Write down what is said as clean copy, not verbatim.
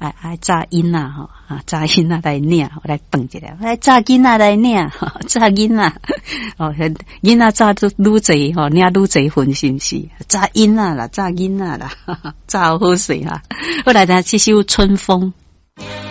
炸囡仔吼，炸囡仔来领，来放一下，来炸囡仔来领，炸囡仔，哦，囡仔炸都愈济吼，领愈济份是毋是？炸囡仔啦，炸囡仔啦，炸好势哈。后来呢，这首《春风》